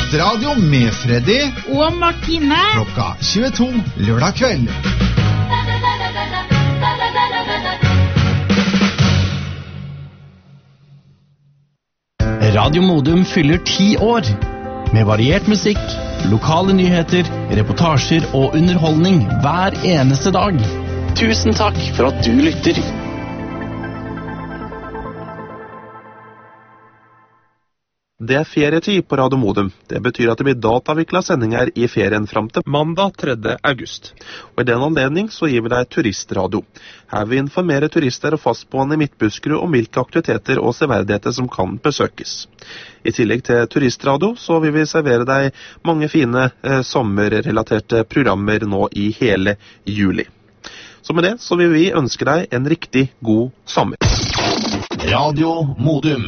Turistradio med Freddy og Martine klokka 22 lørdag kveld. Radio Modum fyller 10 år. Med variert musikk, lokale nyheter, reportasjer og underholdning hver eneste dag. Tusen takk for at du lytter. Det er ferietid på Radio Modum. Det betyr at det blir datavikla sendinger i ferien fram til mandag 3. august. Og i den anledning så gir vi deg turistradio. Her vil vi informere turister og fastboende i Midtbuskerud om hvilke aktiviteter og severdigheter som kan besøkes. I tillegg til turistradio så vil vi servere deg mange fine sommerrelaterte programmer nå i hele juli. Så med det så vil vi ønske deg en riktig god sommer. Radio Modum.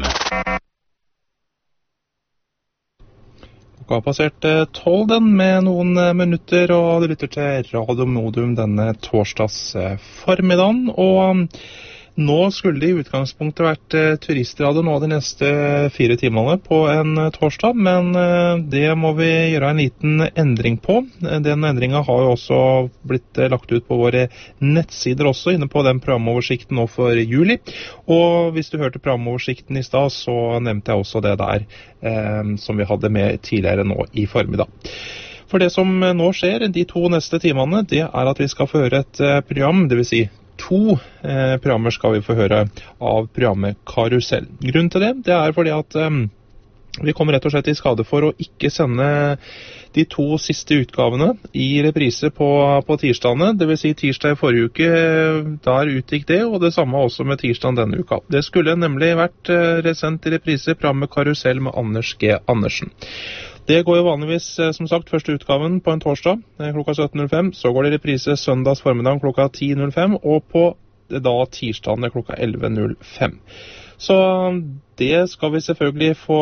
Klokka har passert 12 den med noen minutter, og du lytter til Radio Modum denne torsdags formiddagen. Og nå skulle det i utgangspunktet vært turistradio nå de neste 4 timene på en torsdag, men det må vi gjøre en liten endring på. Den endringen har jo også blitt lagt ut på våre nettsider også, inne på den programoversikten nå for juli. Og hvis du hørte programoversikten i sted, så nevnte jeg også det der som vi hadde med tidligere nå i formiddag. For det som nå skjer de 2 neste timene, det er at vi skal få høre et program, det vil si 2 programmer skal vi få høre av programmet Karusell. Grunnen til det er fordi at vi kommer rett og slett i skade for å ikke sende de 2 siste utgavene i reprise på tirsdagene, det vil si tirsdag i forrige uke, der utgikk det, og det samme også med tirsdagen denne uka. Det skulle nemlig vært sendt i reprise programmet Karusell med Anders G. Andersen. Det går jo vanligvis, som sagt, første utgaven på en torsdag klokka 17.05, så går det reprise søndags formiddag klokka 10.05, og på da tirsdagen klokka 11.05. Så det skal vi selvfølgelig få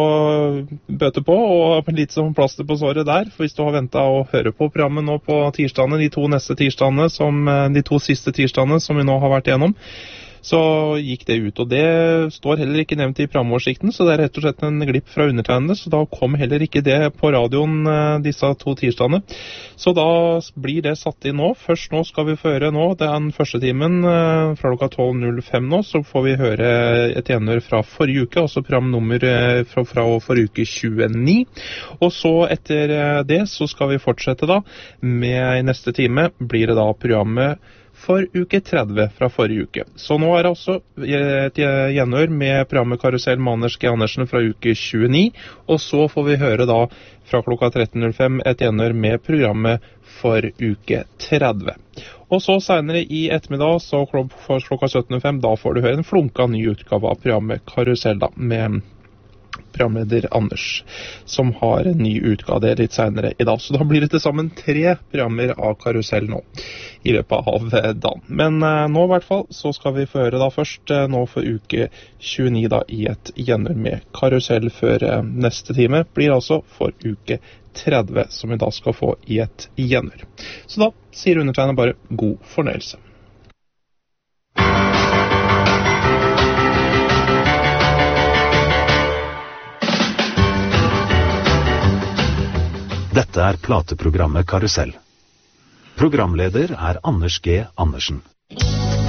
bøte på, og litt som plaster på såret der, for hvis du har ventet å høre på programmet nå på tirsdagene, de 2 neste tirsdagene, de 2 siste tirsdagene som vi nå har vært igjennom, så gikk det ut, og det står heller ikke nevnt i programoversikten, så det er rett og slett en glipp fra undertegnede, så da kom heller ikke det på radioen disse 2 tirsdagene. Så da blir det satt inn nå. Først nå skal vi få høre nå, det er den første timen fra klokka 12.05 nå, så får vi høre et gjenhør fra forrige uke, altså programnummer fra forrige uke 29. Og så etter det så skal vi fortsette da, med i neste time blir det da programmet for uke 30 fra forrige uke. Så nå er det også et gjenhør med programmet Karusell med Anders G. Andersen fra uke 29, og så får vi høre da fra klokka 13.05 et gjenhør med programmet for uke 30. Og så senere i ettermiddag, så for klokka 17.05, da får du høre en flunka ny utgave av programmet Karusell da, med programleder Anders, som har en ny utgave det litt senere i dag. Så da blir det til sammen 3 programmer av Karusell nå, i løpet av dagen. Men nå i hvert fall, så skal vi få høre da først, nå for uke 29 da, i et gjenhør med Karusell før neste time, blir altså for uke 30, som vi da skal få i et gjenhør. Så da sier undertegnet bare god fornøyelse. Dette er plateprogrammet Karusell. Programleder er Anders G. Andersen.